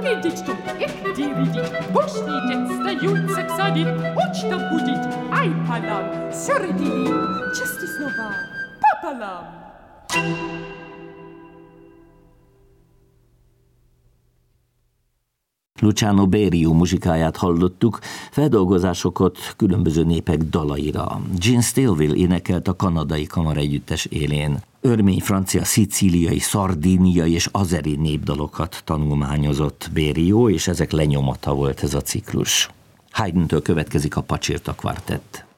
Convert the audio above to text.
Видеть тут, где видеть, бушните, стаются ксадит, очно будет, ай палам, середини, части снова, пополам. Luciano Berio muzsikáját hallottuk, feldolgozásokat különböző népek dalaira. Gene Stilwell énekelt a kanadai kamaraegyüttes élén. Örmény, francia, szicíliai, szardíniai és azeri népdalokat tanulmányozott Berio, és ezek lenyomata volt ez a ciklus. Haydntől következik a Pacsirta kvartett.